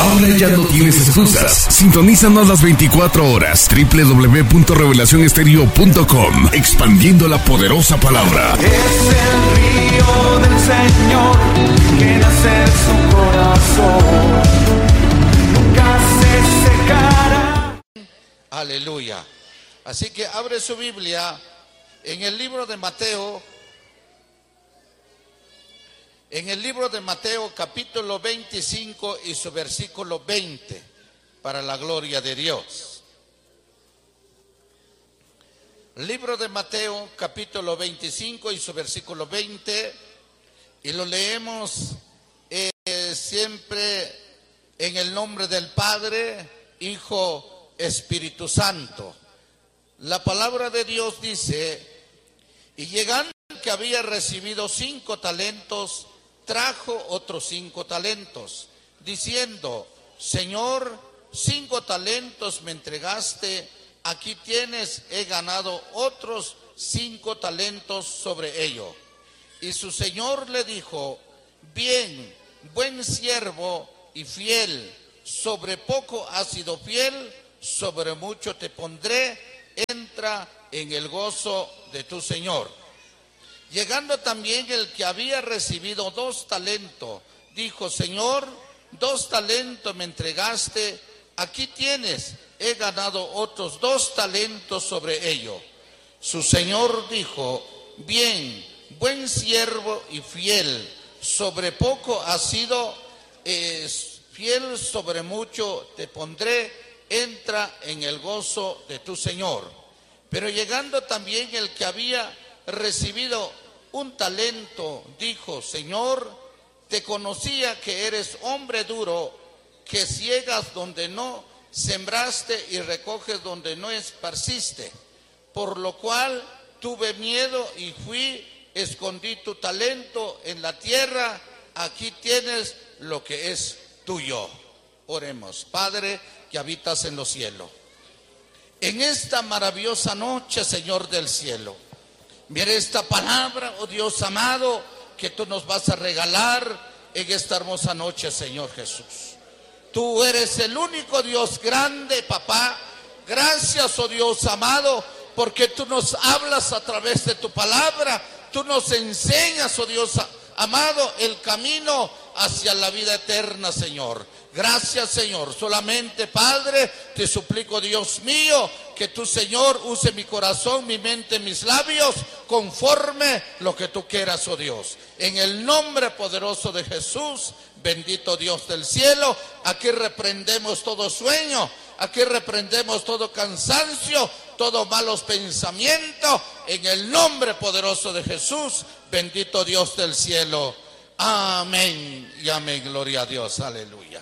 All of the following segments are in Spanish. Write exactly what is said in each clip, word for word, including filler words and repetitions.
Ahora ya no tienes excusas. Sintonízanos las veinticuatro horas. doble u doble u doble u punto revelación estéreo punto com. Expandiendo la poderosa palabra. Es el río del Señor que nace en su corazón. Nunca se secará. Aleluya. Así que abre su Biblia en el libro de Mateo. En el libro de Mateo capítulo veinticinco y su versículo veinte, para la gloria de Dios. Libro de Mateo capítulo veinticinco y su versículo veinte, y lo leemos eh, siempre en el nombre del Padre, Hijo, Espíritu Santo. La palabra de Dios dice: y llegando el que había recibido cinco talentos, trajo otros cinco talentos, diciendo: Señor, cinco talentos me entregaste, aquí tienes, he ganado otros cinco talentos sobre ello. Y su señor le dijo: bien, buen siervo y fiel, sobre poco has sido fiel, sobre mucho te pondré, entra en el gozo de tu señor. Llegando también el que había recibido dos talentos, dijo: Señor, dos talentos me entregaste, aquí tienes, he ganado otros dos talentos sobre ello. Su señor dijo: bien, buen siervo y fiel, sobre poco has sido eh, fiel, sobre mucho te pondré, entra en el gozo de tu señor. Pero llegando también el que había recibido un talento, dijo: Señor, te conocía que eres hombre duro, que ciegas donde no sembraste y recoges donde no esparciste, por lo cual tuve miedo y fui, escondí tu talento en la tierra, aquí tienes lo que es tuyo. Oremos. Padre que habitas en los cielos, en esta maravillosa noche, Señor del cielo, mira esta palabra, oh Dios amado, que tú nos vas a regalar en esta hermosa noche, Señor Jesús. Tú eres el único Dios grande, papá. Gracias, oh Dios amado, porque tú nos hablas a través de tu palabra. Tú nos enseñas, oh Dios amado, el camino hacia la vida eterna, Señor. Gracias, Señor. Solamente, Padre, te suplico, Dios mío, que tu Señor use mi corazón, mi mente, mis labios, conforme lo que tú quieras, oh Dios. En el nombre poderoso de Jesús, bendito Dios del cielo, aquí reprendemos todo sueño, aquí reprendemos todo cansancio, todos malos pensamientos, en el nombre poderoso de Jesús, bendito Dios del cielo. Amén y amén. Gloria a Dios. Aleluya.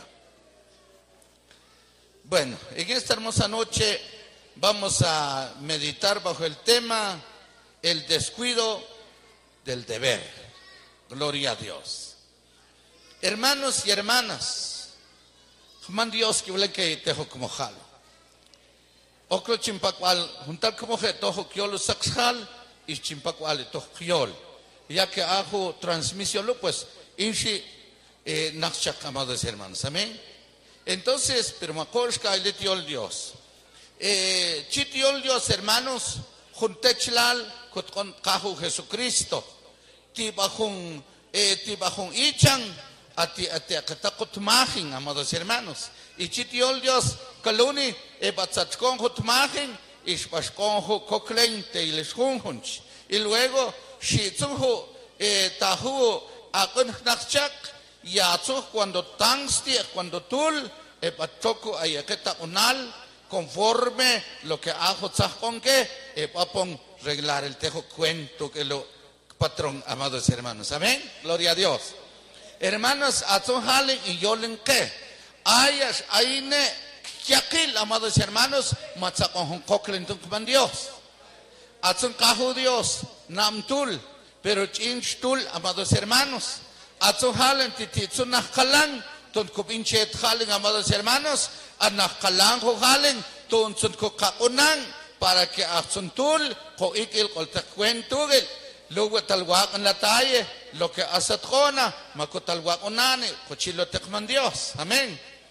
Bueno, en esta hermosa noche vamos a meditar bajo el tema el descuido del deber. Gloria a Dios. Hermanos y hermanas, man Dios que ule que tejo como jalo. Oklo chimpacual, juntar como que tojo kiolo saxjal y chimpacual tojo kiol. Ya que hago transmisión, pues, inshi eh, nachak, amados hermanos. Amén. Entonces, pero makolshka el tiol Dios. Eh, chitiol Dios, hermanos, juntechlal con cajo Jesucristo. Tibajun, eh, tibajun ichan, ati ati akatakut majin, amados hermanos. Y chitiol Dios, kaluni, e batzachkon hut majin, ishbashkon hu koklente y les junhunch. Y luego, shitzuhu, eh, tahu, akun nachak. Y cuando tangsti, cuando tul, e pachoco ayaketa unal, conforme lo que hago con que, e papon reglar el tejo cuento que lo patrón, amados hermanos. Amén. Gloria a Dios. Hermanos, atun halen y yolen que, ayas, aine, kiakil, amados hermanos, matzakon koklen tung Dios. Atun kahu Dios, nam tul, pero chinch tul, amados hermanos. Atzuhalen tititsu nakalan, ton kupinchet halen, amados hermanos, anakalan ho halen, ton sun kukakunan, para que asuntul, ko ikil kol takwentugil, luego talwak en la talle, lo que asat kona, makutalwak unani, ko chilo tekman Dios, amén.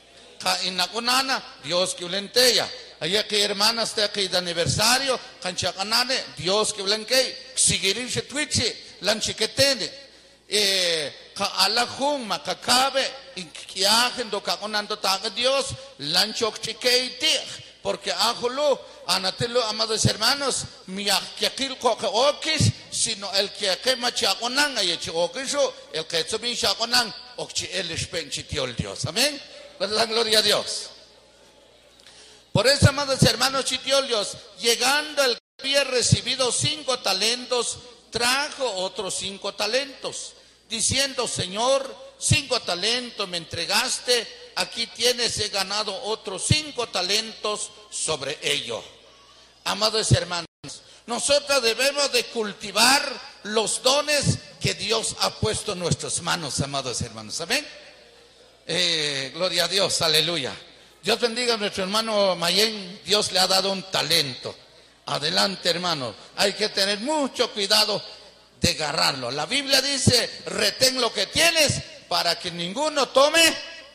Kainakunana, Dios que ulenteya. Allá que hermanas te que de aniversario, canchacanane, Dios que ulenkei, sigirishe twitchi, lanchiquetene. Eh, ka alajun makakabe, inkiajen do kakonando taga Dios, lanchok chiqueiti, porque ajulu, anatelo, amados hermanos, miakil koke okis, sino el que quema chaconan, y chiokisho, el que subin chaconan, okchi el espenchitiol Dios. Amén. Pues la gloria a Dios. Por eso, amados hermanos chitiolios, llegando el que había recibido cinco talentos, trajo otros cinco talentos, diciendo: Señor, cinco talentos me entregaste, aquí tienes, he ganado otros cinco talentos sobre ello. Amados hermanos, nosotros debemos de cultivar los dones que Dios ha puesto en nuestras manos, amados hermanos. Amén. Eh, gloria a Dios, aleluya. Dios bendiga a nuestro hermano Mayén. Dios le ha dado un talento. Adelante, hermano. Hay que tener mucho cuidado de agarrarlo. La Biblia dice: retén lo que tienes para que ninguno tome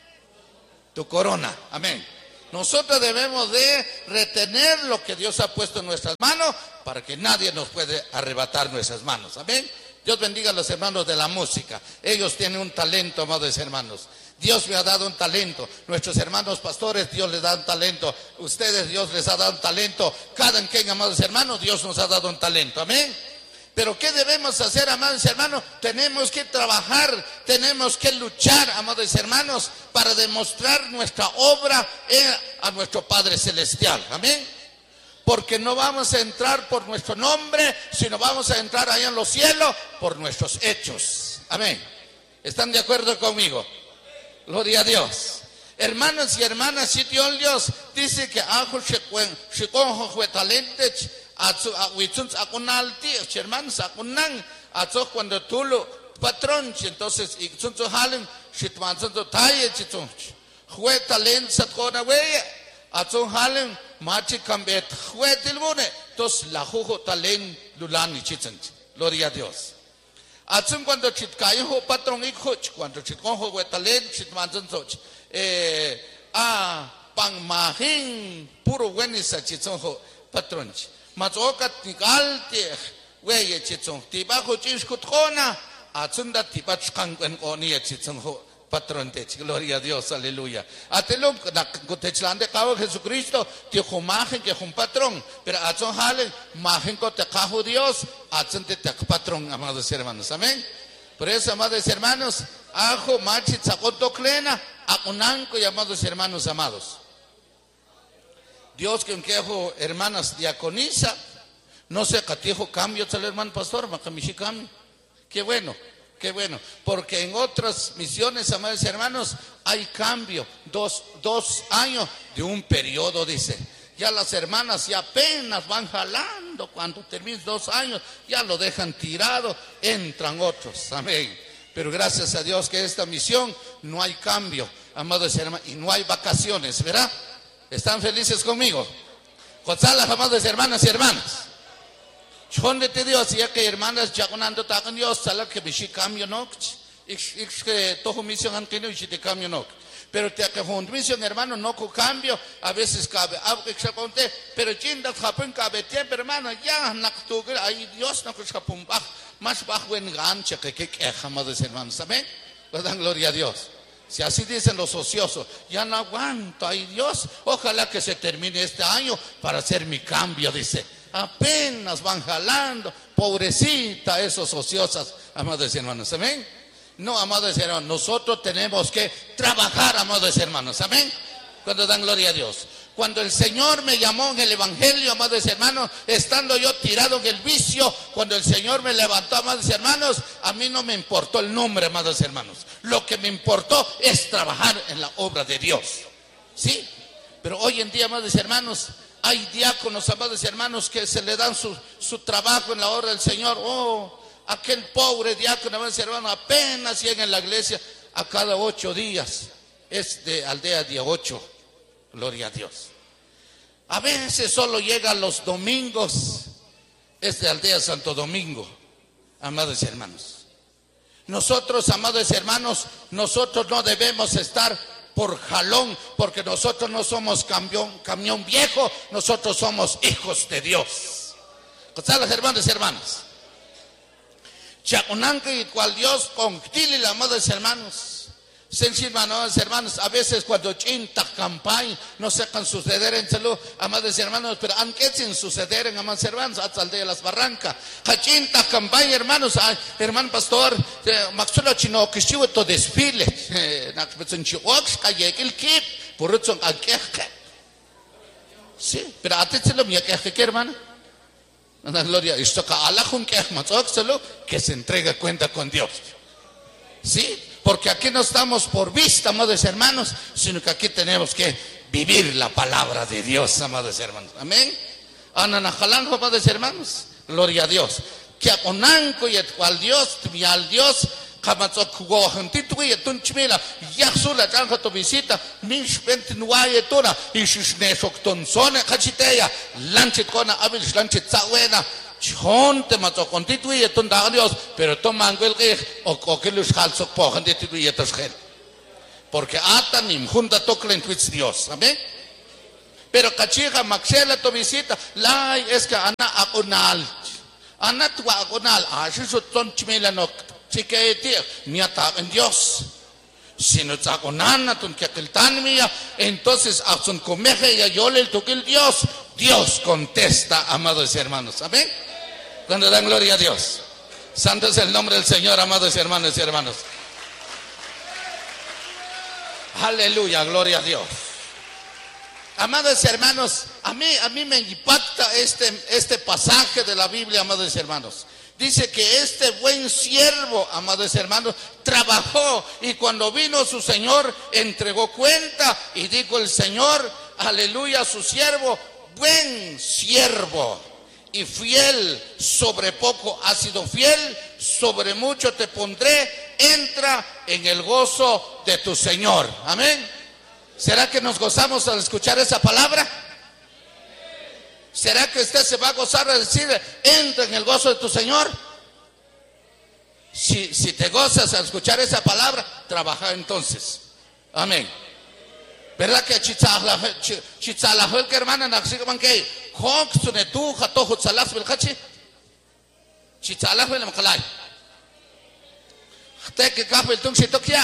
tu corona. Amén. Nosotros debemos de retener lo que Dios ha puesto en nuestras manos para que nadie nos puede arrebatar nuestras manos. Amén. Dios bendiga a los hermanos de la música. Ellos tienen un talento, amados hermanos. Dios me ha dado un talento. Nuestros hermanos pastores, Dios les da un talento. Ustedes, Dios les ha dado un talento. Cada quien, amados hermanos, Dios nos ha dado un talento. Amén. Pero ¿qué debemos hacer, amados hermanos? Tenemos que trabajar, tenemos que luchar, amados hermanos, para demostrar nuestra obra a nuestro Padre Celestial. Amén. Porque no vamos a entrar por nuestro nombre, sino vamos a entrar allá en los cielos por nuestros hechos. Amén. ¿Están de acuerdo conmigo? Gloria a Dios. Hermanos y hermanas, si Dios dice que ajo shikonjo fue talente, ahuitzunz akunalti, hermanos akunan, azo cuando tú lo patrón, entonces itzunzo halen, shitmanzo taye chitzunch, fue talente satkona weye, azo halen, machi kambet, fue tilbune, entonces la jujo talente lulani chitzunch. Gloria a Dios. Atsun cuando chitkayo patrón ikhoch, cuando chitkonjo huetalen, chitmanzon soch, eh, ah, pangmahin, puro wenisa chitzonjo patronch. Matzokat nikalte, weye chitzon, tibajo chishkutkona, atsun da tibachkan en onia chitzonjo patrón de gloria a Dios, aleluya. Atelum, na kutechlande kawo Jesucristo, ti humajen que un patrón, pero atson halen, majen ko te kajo Dios, atson te te patrón, amados hermanos, amén. Por eso, amados hermanos, ajo machi tzakoto klena, akunanko y amados hermanos amados. Dios que un quejo, hermanas diaconisa, no sé, catijo cambio, tal hermano pastor, macamishi cambio. Qué bueno. Qué bueno, porque en otras misiones, amados hermanos, hay cambio, dos, dos años de un periodo, dice. Ya las hermanas ya apenas van jalando, cuando terminen dos años, ya lo dejan tirado, entran otros, amén. Pero gracias a Dios que esta misión no hay cambio, amados hermanos, y no hay vacaciones, ¿verdad? ¿Están felices conmigo? González, amados hermanas y hermanas. Chonde te Dios, ya que hermanas ya conando tacan Dios, sala que bishi cambio no, ich que todo misión han tenido y te cambio no. Pero te que fue misión hermano no con cambio, a veces cabe, algo que se conté, pero chinda japón cabe tiempo hermano, ya naktuga, ay Dios no que japón baj, más bajo en gancha que que amados hermanos, amén. Le dan gloria a Dios. Si así dicen los ociosos, ya no aguanto, ay Dios, ojalá que se termine este año para hacer mi cambio, dice. Apenas van jalando, pobrecita esos ociosos, amados hermanos, amén. No, amados hermanos, nosotros tenemos que trabajar, amados hermanos, amén. Cuando dan gloria a Dios. Cuando el Señor me llamó en el Evangelio, amados hermanos, estando yo tirado en el vicio, cuando el Señor me levantó, amados hermanos, a mí no me importó el nombre, amados hermanos. Lo que me importó es trabajar en la obra de Dios. ¿Sí? Pero hoy en día, amados hermanos, hay diáconos, amados hermanos, que se le dan su, su trabajo en la obra del Señor. Oh, aquel pobre diácono, amados hermanos, apenas llega en la iglesia a cada ocho días. Es de aldea día ocho. Gloria a Dios. A veces solo llega los domingos. Es de aldea Santo Domingo, amados hermanos. Nosotros, amados hermanos, nosotros no debemos estar por jalón, porque nosotros no somos camión, camión viejo, nosotros somos hijos de Dios. ¿Los hermanos y hermanas? Chaconanca y cual Dios con tili la amados hermanos. Sencillo, amados hermanos, a veces cuando chinta campaña no sepan suceder en salud, amados hermanos, pero aunque sin suceder en amados hermanos, hasta el de las barrancas, chinta campaña, hermanos, ay, hermano pastor, maxulo chino que estuvo todo desfile, nakbetson chiox, calle el kip, por eso aqueja. Sí, pero a ti se lo mía que hermano. La gloria, esto que Allah un que que se entrega cuenta con Dios. Sí, porque aquí no estamos por vista, amados hermanos, sino que aquí tenemos que vivir la palabra de Dios, amados hermanos. Amén. Ananajalanjo, amados hermanos, gloria a Dios. Que aconanco y al Dios, y al Dios, kamatzok jugo hantito y tunchmila, yaxula chanja tu visita, mish pentinwaye tona, y shishnesok tonsone kachiteya, lanchit kona abil lanchit zawena. Chonte mato constituye ton da Dios, pero toman el que o que los halsos po constituye tosgel. Porque atanim junta toclen twits Dios, amén. Pero cachiga maxela to visita, la es que ana agonal. Ana tu agonal, así su ton chimela no chiquete, ni ata en Dios. Si no agonana ton que aquel tan mía, entonces a son comeje y yo le toque el Dios. Dios contesta, amados hermanos, amén. Cuando dan gloria a Dios. Santo es el nombre del Señor, amados hermanos y hermanos. Aleluya, gloria a Dios. Amados hermanos, a mí, a mí me impacta este, este pasaje de la Biblia, amados hermanos. Dice que este buen siervo, amados hermanos, trabajó y cuando vino su Señor entregó cuenta y dijo el Señor, aleluya, a su siervo, buen siervo y fiel, sobre poco has sido fiel, sobre mucho te pondré, entra en el gozo de tu Señor. Amén. ¿Será que nos gozamos al escuchar esa palabra? ¿Será que usted se va a gozar al decir, entra en el gozo de tu Señor? Si, si te gozas al escuchar esa palabra, trabaja entonces. Amén. ¿Verdad que chitzalajol que hermana naxigaban que hok sunetu jato hutzalas belhachi chitzalajol makalai te que capel tung sitokia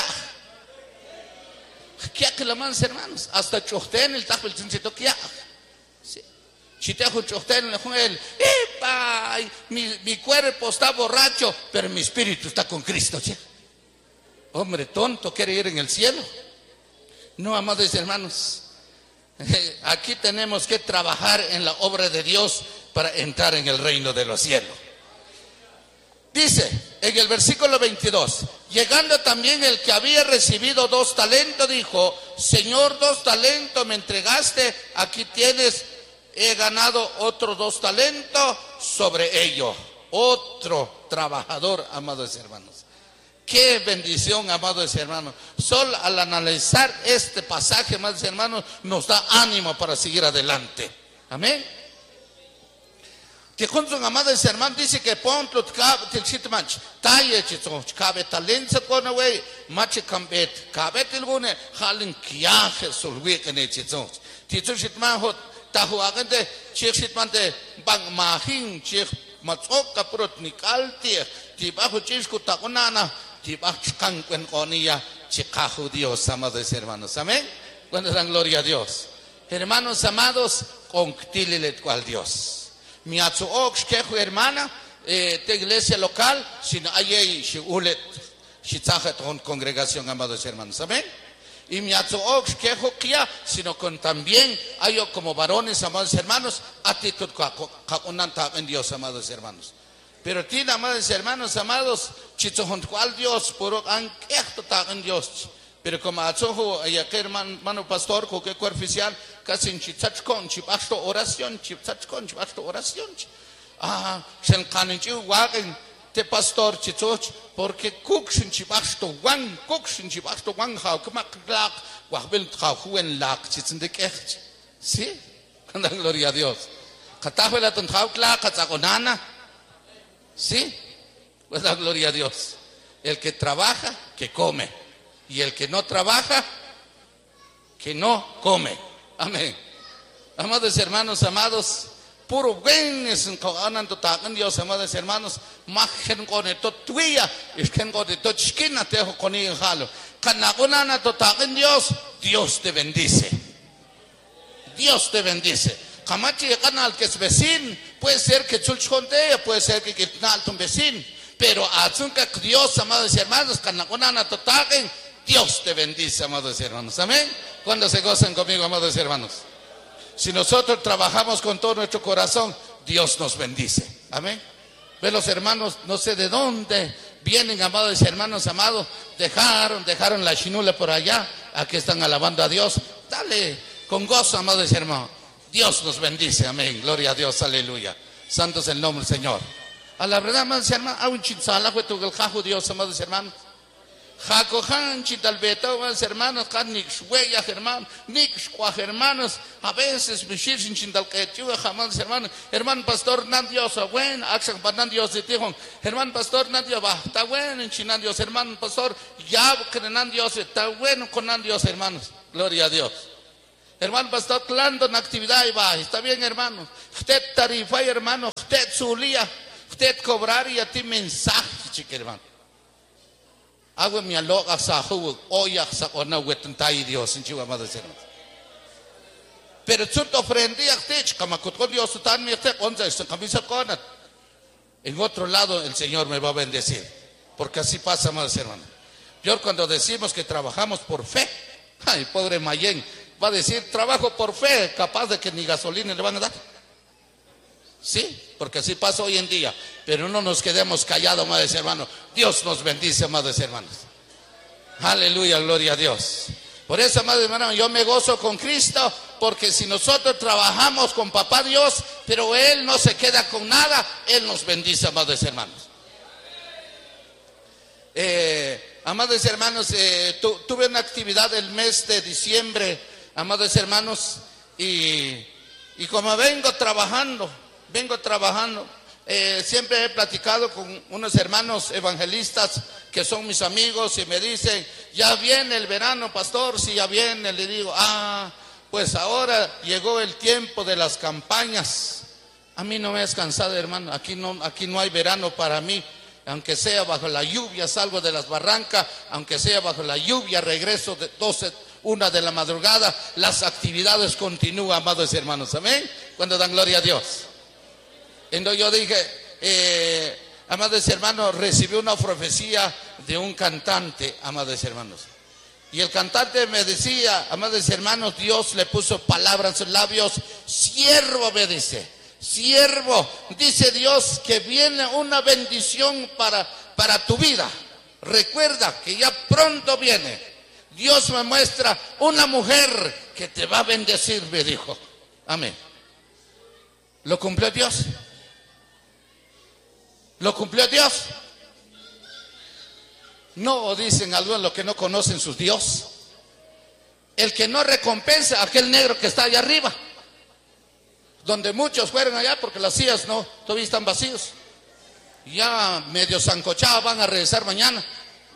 kia que la mans hermanos hasta chochten el tapel tung sitokia si te chochten le juel epa mi mi cuerpo está borracho pero mi espíritu está con Cristo, ¿sí? Hombre tonto quiere ir en el cielo. No, amados hermanos, aquí tenemos que trabajar en la obra de Dios para entrar en el reino de los cielos. Dice en el versículo veintidós, llegando también el que había recibido dos talentos, dijo, Señor, dos talentos me entregaste, aquí tienes, he ganado otros dos talentos sobre ello. Otro trabajador, amados hermanos. Qué bendición, amados hermanos. Solo al analizar este pasaje, amados hermanos, nos da ánimo para seguir adelante. Amén. Que con su amados hermanos dice que ponto til sitmanch taye chito cabe talento con away mache cambet cabe tilgune halin kiaje sulwi kene chito tito sitman hot tahuagante chik sitmante bang mahin chik matsok kaprot nikalti tibajo chisku takonana tibach kankwen konia chikahu Dios, amados hermanos. Amén. Cuando dan gloria a Dios. Hermanos amados, con tililet cual Dios. Mi atsu ox quejo hermana eh, de iglesia local, sino hay si ulet si taja con congregación, amados hermanos. Amén. Y mi atsu ox quejo kia, sino con también hay como varones, amados hermanos, actitud kakunanta en Dios, amados hermanos. Pero tiene, amados hermanos, amados, chichohon cual Dios, por anquejo en Dios. Pero como azojo, ya que hermano pastor, que fue oficial, casi en chichachcon, chipasto oración, chichachcon, chipasto oración. Ah, se encanenchiu wagen, te pastor chichoch, porque cuxin chipasto wang, cuxin chipasto wang, how come lak, wahbel juen lak, chitzen de kech. Sí, con la gloria a Dios. Catajuela ton jaucla, cazagonana. Sí, pues la gloria a Dios. El que trabaja, que come. Y el que no trabaja, que no come. Amén. Amados hermanos, amados, puro buen es un coganando tacan Dios, amados hermanos, machen con esto tuya, es que con esto chiquina te dejo con el jalo. Canagonana to tacan Dios, Dios te bendice. Dios te bendice. Camachi canal que es vecino, puede ser que chulchonte, puede ser que quitnal tu vecino, pero azunca Dios, amados hermanos, canagonana to tacan, Dios te bendice, amados hermanos. Amén. Cuando se gozan conmigo, amados hermanos. Si nosotros trabajamos con todo nuestro corazón, Dios nos bendice. Amén. Ve, los hermanos, no sé de dónde vienen, amados hermanos, amados. Dejaron, dejaron la chinula por allá. Aquí están alabando a Dios. Dale con gozo, amados hermanos. Dios nos bendice. Amén. Gloria a Dios. Aleluya. Santo es el nombre del Señor. A la verdad, amados hermanos, a un chinzala fue tu el Dios, amados hermanos. Jacojan, Chitalbeta, hermanos, Nixhuella, hermanos, Nixhua, hermanos, a veces Bishir, Chintalquetua, jamás, hermanos, hermano pastor Nandios, buen, Axan Panandios de Tijón, hermano pastor Nandios, está bueno en Chinandios, hermano pastor, ya que Nandios, está bueno con Nandios, hermanos, gloria a Dios. Hermano pastor, clando en actividad y va, está bien, hermano. Usted tarifa, hermano, usted zulía, usted cobrar y a ti mensaje, chique, hermano. Agua mi aloga sahu oya sakona wetuntai Dios en Chihuahua, amados hermanos. Pero tú te ofrendí a ti, como con Dios tan mi te onza esta camisa conat. En otro lado el Señor me va a bendecir, porque así pasa, amados hermanos. Peor cuando decimos que trabajamos por fe. Ay, pobre Mayen va a decir trabajo por fe, capaz de que ni gasolina le van a dar. Sí, porque así pasa hoy en día. Pero no nos quedemos callados, amados hermanos. Dios nos bendice, amados hermanos. Aleluya, gloria a Dios. Por eso, amados hermanos, yo me gozo con Cristo, porque si nosotros trabajamos con Papá Dios, pero Él no se queda con nada, Él nos bendice, amados hermanos. Eh, amados hermanos, eh, tu, tuve una actividad el mes de diciembre, amados hermanos, y, y como vengo trabajando, vengo trabajando, eh, siempre he platicado con unos hermanos evangelistas que son mis amigos y me dicen, ya viene el verano, pastor, si ya viene, le digo, ah, pues ahora llegó el tiempo de las campañas. A mí no me has cansado, hermano, aquí no, aquí no hay verano para mí. Aunque sea bajo la lluvia, salgo de las barrancas, aunque sea bajo la lluvia, regreso de doce, una de la madrugada, las actividades continúan, amados hermanos, amén, cuando dan gloria a Dios. Entonces yo dije, eh, amados hermanos, recibí una profecía de un cantante, amados hermanos, y el cantante me decía, amados hermanos, Dios le puso palabras en sus labios, siervo, me dice, siervo, dice Dios que viene una bendición para, para tu vida. Recuerda que ya pronto viene. Dios me muestra una mujer que te va a bendecir, me dijo. Amén. ¿Lo cumplió Dios? ¿Lo cumplió Dios? No, dicen algunos los que no conocen sus Dios. El que no recompensa a aquel negro que está allá arriba, donde muchos fueron allá porque las sillas no, todavía están vacíos. Ya medio zancochados, van a regresar mañana.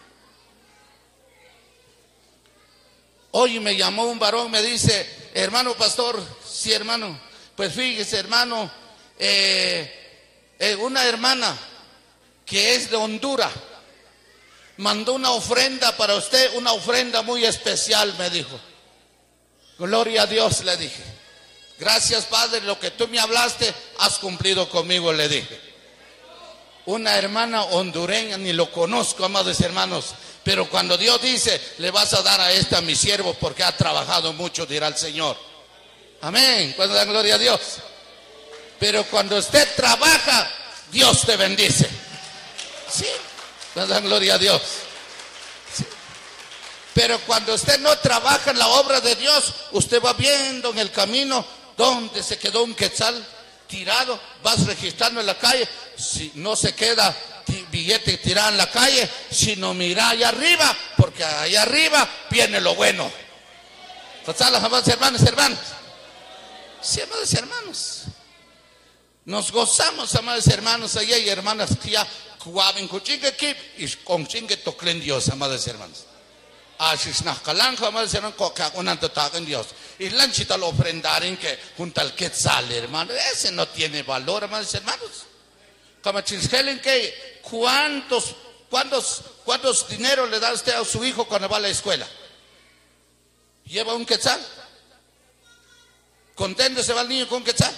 Hoy me llamó un varón, me dice, hermano pastor, sí hermano, pues fíjese hermano, eh, eh, una hermana que es de Honduras mandó una ofrenda para usted, una ofrenda muy especial, me dijo. Gloria a Dios, le dije. Gracias, Padre, lo que tú me hablaste, has cumplido conmigo, le dije. Una hermana hondureña, ni lo conozco, amados hermanos, pero cuando Dios dice, le vas a dar a esta a mi siervo porque ha trabajado mucho, dirá el Señor. Amén, cuando dan gloria a Dios. Pero cuando usted trabaja, Dios te bendice. Sí, cuando dan gloria a Dios. Sí. Pero cuando usted no trabaja en la obra de Dios, usted va viendo en el camino donde se quedó un quetzal tirado, vas registrando en la calle, si no se queda billete tirado en la calle, sino mira allá arriba, porque allá arriba viene lo bueno. Entonces, amados hermanos, hermanos, sí, amados hermanos, nos gozamos, amados hermanos, allá y hermanas que ya cuaben con chingue y con chingue toclen Dios, amados hermanos. Ashisnakalanjo, amados hermanos, coca una totaca en Dios. Y lanchita lo ofrendaron que junto al quetzal, hermano. Ese no tiene valor, amados hermanos. Como chisgelen que cuántos, cuántos, cuántos dinero le da usted a su hijo cuando va a la escuela. Lleva un quetzal. Contento se va el niño con un quetzal.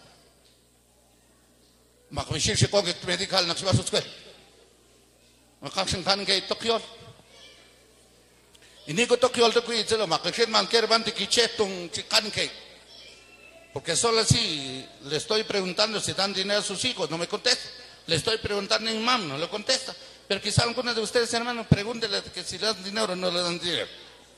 Makmishir se coge medical no se va a su escuela. Makashin kan que tokiol. Y ni que tokiol te cuide lo makashir man quiere van te quichetung chican que. Porque solo así le estoy preguntando si dan dinero a sus hijos, no me contesta. Le estoy preguntando en mam, no le contesta. Pero quizá algunos de ustedes, hermanos, pregúntenle que si le dan dinero o no le dan dinero.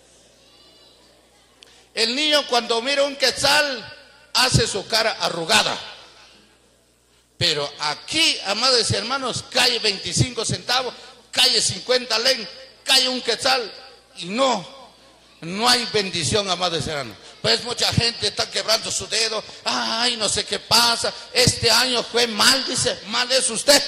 El niño cuando mira un quetzal hace su cara arrugada. Pero aquí, amados hermanos, cae veinticinco centavos, cae cincuenta len, cae un quetzal y no, no hay bendición, amados hermanos. Pues mucha gente está quebrando su dedo. Ay, no sé qué pasa. Este año fue mal, dice. Mal es usted.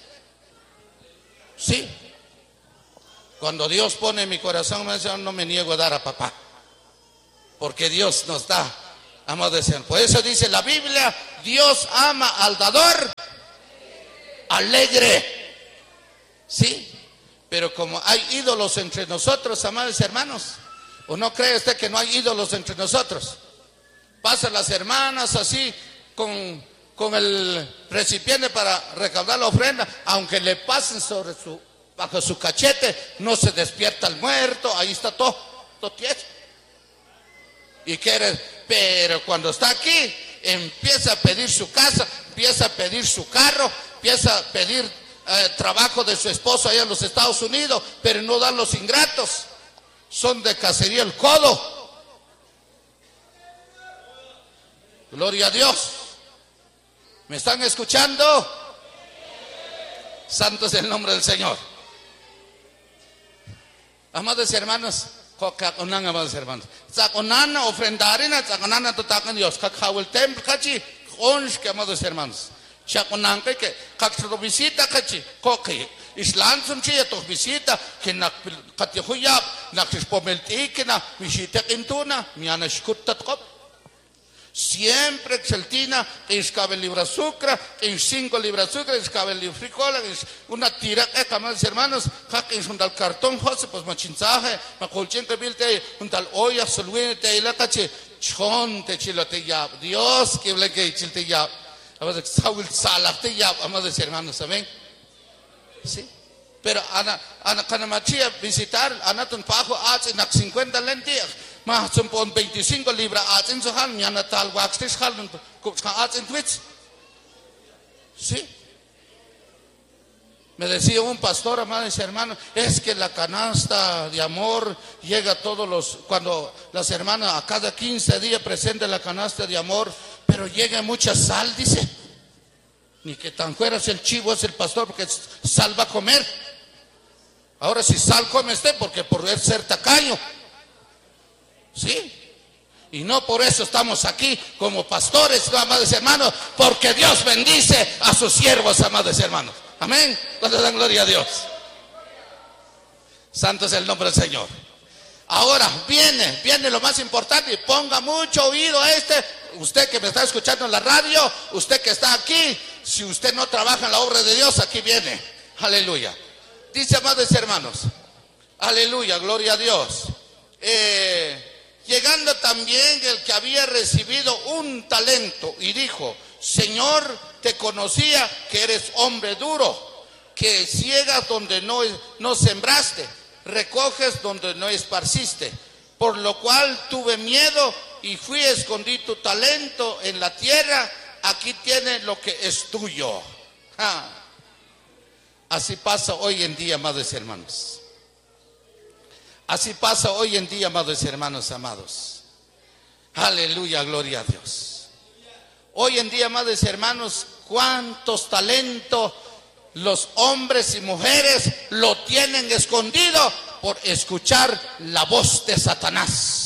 Sí. Cuando Dios pone en mi corazón, no me niego a dar a papá. Porque Dios nos da, amados hermanos. Por eso dice la Biblia, Dios ama al dador alegre. Sí. Pero como hay ídolos entre nosotros, amados hermanos, ¿o no cree usted que no hay ídolos entre nosotros? Pasan las hermanas así con, con el recipiente para recaudar la ofrenda, aunque le pasen sobre su, bajo su cachete, no se despierta el muerto, ahí está todo, todo tieso. Y quiere, pero cuando está aquí, empieza a pedir su casa, empieza a pedir su carro, empieza a pedir eh, trabajo de su esposo allá en los Estados Unidos, pero no dan los ingratos. Son de cacería el codo. Gloria a Dios. ¿Me están escuchando? Santo es el nombre del Señor. Amados hermanos, cocaconan, amados hermanos. Saconana ofrendarina, saconana totacan Dios. Cacawel templo cachi, onsh que amados hermanos. Chaconan que cacro visita cachi, coque. Islam sunchi ya to visita que na katihuyab na kispomelti que na visita intuna miana shkutat kop. Siempre exaltina que escabe libra sucra, que cinco libras sucra, escabe libra frijola, una tira que amados hermanos, que es un tal cartón jose pues machinzaje, macolchen que bilte un tal olla solwine te la cache chon te chilote ya. Dios que le que chilte ya. Amados saul salate ya, amados hermanos, amén. Sí, pero ana ana kana machia visitar ana tun pajo ats en cincuenta lentillas más son pon veinticinco libras ats en su hal miana tal waxtis hal ats en twitch. Sí, me decía un pastor, amados hermanos, es que la canasta de amor llega a todos los, cuando las hermanas a cada quince días presentan la canasta de amor, pero llega mucha sal, dice. Ni que tan fuera es el chivo, es el pastor, porque sal va a comer. Ahora si sal come usted, porque por ser tacaño. Sí. Y no por eso estamos aquí como pastores, ¿no, amados hermanos? Porque Dios bendice a sus siervos, amados hermanos. Amén. Cuando dan gloria a Dios. Santo es el nombre del Señor. Ahora viene, viene lo más importante, y ponga mucho oído a este. Usted que me está escuchando en la radio, usted que está aquí, si usted no trabaja en la obra de Dios, aquí viene. Aleluya. Dice, amados hermanos, aleluya, gloria a Dios. Eh, llegando también el que había recibido un talento y dijo, Señor, te conocía que eres hombre duro, que ciegas donde no, no sembraste, recoges donde no esparciste, por lo cual tuve miedo y fui a escondí tu talento en la tierra. Aquí tienes lo que es tuyo. Ja. Así pasa hoy en día, amados hermanos. Así pasa hoy en día, amados hermanos amados. Aleluya, gloria a Dios. Hoy en día, amados hermanos, cuántos talentos los hombres y mujeres lo tienen escondido por escuchar la voz de Satanás.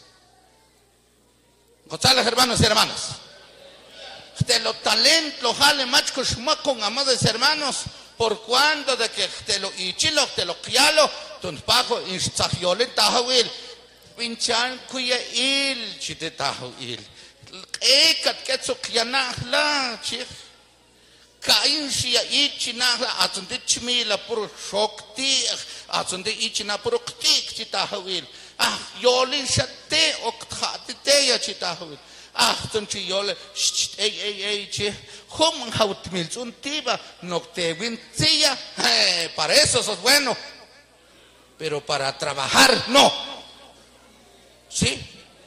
González, hermanos y hermanas. De los talentos, jale machos con amados hermanos, por cuando de que te lo ichilo, te lo quialo, ton pajo in sahiole tahawil pinchan kuya il chite tahawil e kat ketso kiana la chik kain shia ichina atunde chmila puro shokti atunde ichina puro ktik chitahawil ah yolin shatte okthate te ya chitahawil ah tunchi yole ei ei ei che hom haut mil untiba nocte vintia eh para eso sos bueno pero para trabajar no sí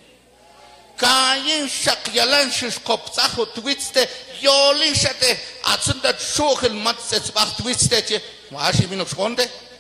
kain shakyalan shkoptaho twiste yoli shate atsunda shokhel matsets bacht twiste che washi minok skonde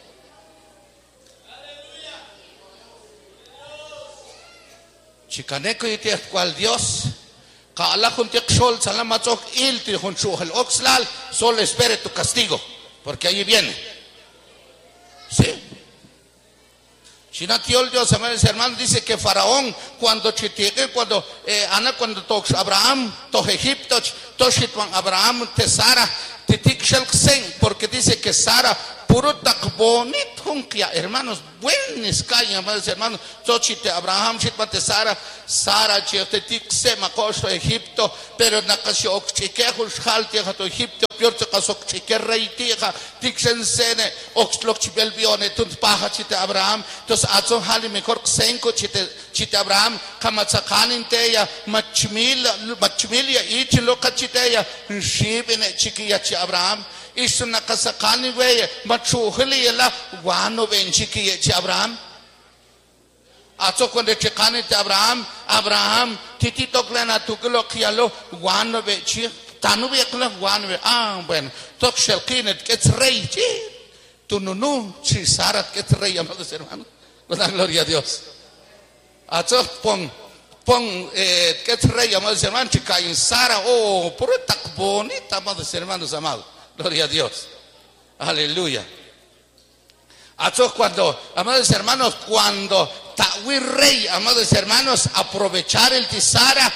chicaneco y te cual Dios Kaala juntiak sol salamatok il ti junchuhel oxlal solo espere tu castigo porque ahí viene sí Chinatiol Dios amados hermanos dice que Faraón cuando chitigue cuando eh, Ana cuando tox Abraham to Egipto toshitwan Abraham te Sara titik shelksen porque dice que Sara puro tak bonit hunkia hermanos buenos caen amados hermanos tochite Abraham chitwan Sara Sara chitik se makosto Egipto pero nakasho okchikehu shalti to Egipto piorte kasok chike reitiha tiksen sene oxlok chibelbione tunt paha chite Abraham tos atson hali mejor senko chite chite Abraham kamatsakanin teya machmil machmilia ich lokachiteya shibine chikiya chi Abraham isuna kasakani weye machuhli la wano benchiki chi Abraham atso cuando chekani chi Abraham Abraham titito klena tuklo kialo wano bechi tanu be kla wano be ah bueno tok shelkinet gets rey tu nunu chi Sara gets rey amados hermanos con la gloria a Dios atso pon pon eh gets rey amados hermanos chica en Sara oh por tak bonita amados hermanos amados gloria a Dios aleluya atso cuando amados hermanos cuando tawi rey amados hermanos aprovechar el tisara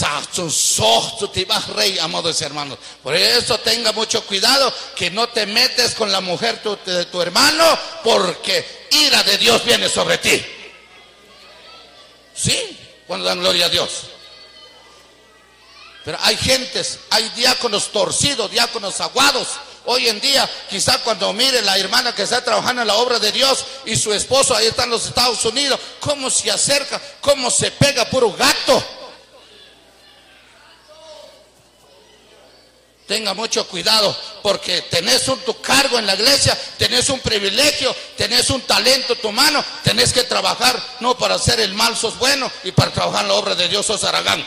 rey, amados hermanos. Por eso tenga mucho cuidado que no te metes con la mujer tu, de tu hermano, porque ira de Dios viene sobre ti. Sí, cuando dan gloria a Dios. Pero hay gentes, hay diáconos torcidos, diáconos aguados. Hoy en día, quizá cuando mire la hermana que está trabajando en la obra de Dios y su esposo ahí está en los Estados Unidos, cómo se acerca, cómo se pega puro gato. Tenga mucho cuidado porque tenés un tu cargo en la iglesia, tenés un privilegio, tenés un talento en tu mano, tenés que trabajar, no para hacer el mal sos bueno y para trabajar en la obra de Dios sos aragán.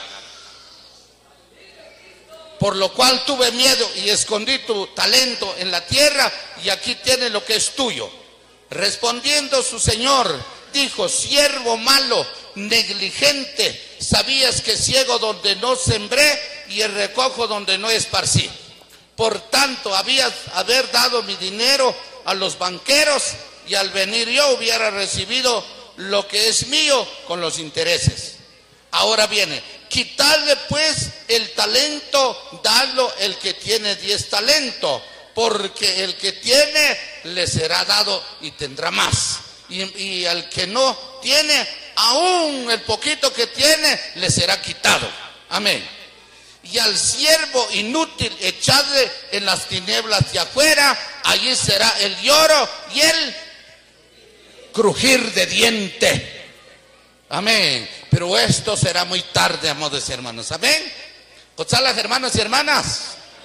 Por lo cual tuve miedo y escondí tu talento en la tierra y aquí tienes lo que es tuyo. Respondiendo su señor, dijo: siervo malo, negligente, sabías que ciego donde no sembré y el recojo donde no esparcí. Por tanto, habías haber dado mi dinero a los banqueros y al venir yo hubiera recibido lo que es mío con los intereses. Ahora viene, quitarle pues el talento, darlo el que tiene diez talentos, porque el que tiene le será dado y tendrá más. Y, y al que no tiene, aún el poquito que tiene le será quitado. Amén. Y al siervo inútil echadle en las tinieblas de afuera, allí será el lloro y el crujir de diente. Amén. Pero esto será muy tarde, amados hermanos. Amén. ¿Cochalas, hermanos y hermanas?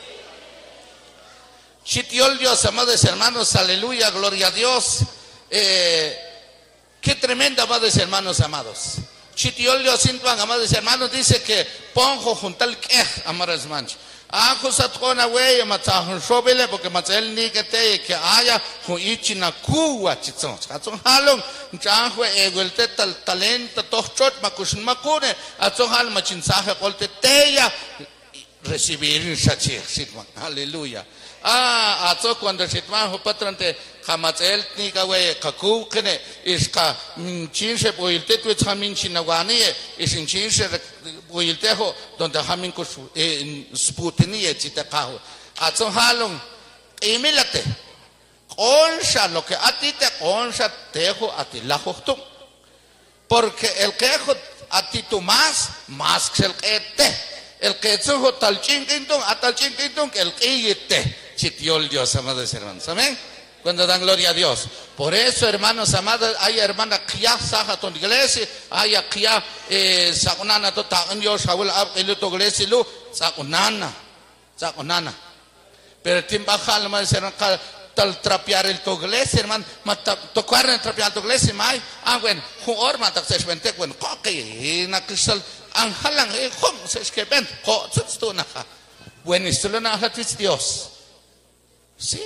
Chitiol Dios, amados hermanos, aleluya, gloria a Dios. Eh, qué tremenda, amados hermanos, amados. Chitiol Dios, amados hermanos, dice que ponjo juntal que, amados hermanos. Ako sa tona wey matahon shobele porque matel ni que te que haya con ichina kuwa chitson atson halong janhwe egulte tal talento tochot makushin makune atson hal machin sahe qolte teya recibir shachir sitman aleluya. Ah, atso cuando sitman ho patrante kamatel ni ka wey kaku kene iska chinshe boilte tu chamin chinawani isin chinshe boiltejo donde hamin ko sputini chitakaho atso halong imilate Onsha, lo que a ti te onsha, tejo a ti la justo. Porque el quejo a ti tú más, más que el que te. El que sujo tal chinguindung, a tal chinguindung, el que te. Chitiol Dios, amados hermanos. Amén. Cuando dan gloria a Dios. Por eso, hermanos amados, hay hermanas que ya saja tu iglesia, hay que ya sakunana tu tagan Dios, Saúl, el tu iglesia, lu, sakunana, sakunana. Pero timbajal, hermanos, tal trapear el tu iglesia, hermano, tocar el trapear tu iglesia, mai, ah, bueno, juor, man, tak se vente, bueno, coque, na cristal, anjalang, eh, hom, se esquepen, ho, tu naja. Bueno, esto lo naja, Dios. Sí.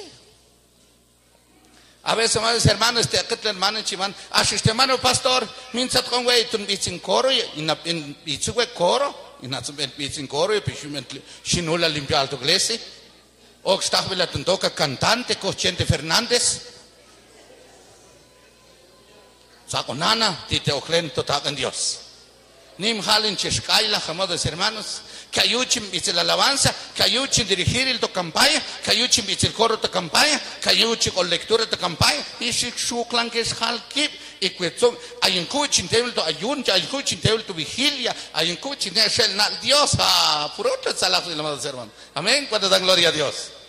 A veces, amados hermanos, este aquel hermano en Chimán, asiste hermano pastor, minsat con güey, tú bichín coro, y na bichu güey coro, y na bichín coro, y pichumen chinula limpiar tu iglesia. O está vela toca cantante, Cochente Fernández. Saco nana, tite oclen total en Dios. Nim halen chescaila, amados hermanos, que ayuchen dice la alabanza, que ayuchen dirigir el to campaña, que ayuchen dice el coro de campaña, que ayuchen con lectura de campaña, y si su clan que es halkip, y que son, hay un cuchin table to ayun, hay un cuchin table to vigilia, hay un cuchin de Dios, ah, por otro salazo, amados hermanos. Amén, cuando dan gloria a Dios.